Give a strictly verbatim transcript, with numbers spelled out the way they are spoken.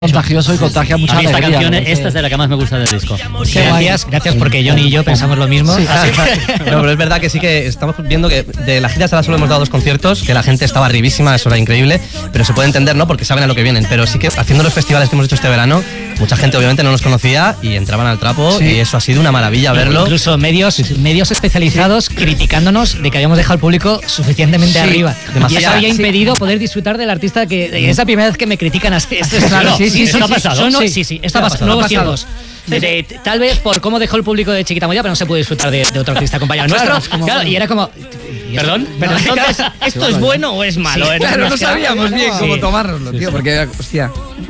Contagioso y contagia mucha a mí esta alegría, canción, ¿no? esta es de la que más me gusta del disco. Gracias, gracias porque Johnny y yo pensamos lo mismo. Sí, ah, no, pero es verdad que sí que estamos viendo que de la gira hasta ahora solo hemos dado dos conciertos, que la gente estaba arribísima, eso era increíble, pero se puede entender, ¿no? Porque saben a lo que vienen. Pero sí que haciendo los festivales que hemos hecho este verano, mucha gente obviamente no nos conocía y entraban al trapo, sí. Y eso ha sido una maravilla verlo. Incluso medios, medios especializados sí. criticándonos de que habíamos dejado al público suficientemente sí, arriba. demasiado. Y eso había Sí. impedido poder disfrutar del artista que es la primera vez que me critican así. Esto es claro. Sí, sí, eso sí, ha pasado. Son, Sí, sí, sí, esto ha pasado. pasado, Nuevos ha pasado. tiempos. De, de, tal vez por cómo dejó el público de Chiquita Moya, pero no se puede disfrutar de, de otro artista compañero Claro, nuestro. como- Claro, y era como... Perdón, pero entonces, ¿esto es bueno o es malo? Sí, Era- Claro, no nos quedaba- sabíamos bien Sí. cómo tomárnoslo, tío, porque, hostia...